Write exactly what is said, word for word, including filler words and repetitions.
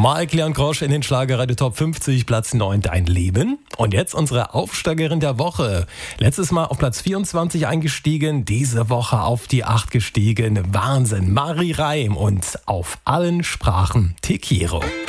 Mike Leon Grosch in den Schlagerradio Top fünfzig, Platz neun, Dein Leben. Und jetzt unsere Aufsteigerin der Woche. Letztes Mal auf Platz vierundzwanzig eingestiegen, diese Woche auf die acht gestiegen. Wahnsinn, Marie Reim und Auf allen Sprachen Te Quiero.